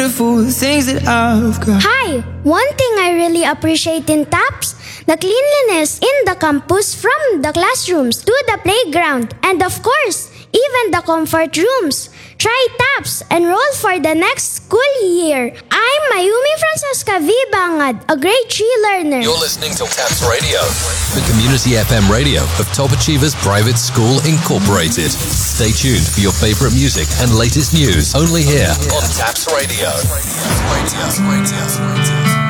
beautiful things that I've got. Hi! One thing I really appreciate in TAPS, the cleanliness in the campus from the classrooms to the playground, and of course, even the comfort rooms. Try TAPS, enroll for the next school year. I'm Mayumi Francesca V. Bangad, a grade 3 learner. You're listening to TAPS Radio, the community FM radio of Top Achievers Private School Incorporated. Stay tuned for your favorite music and latest news only here on TAPS Radio.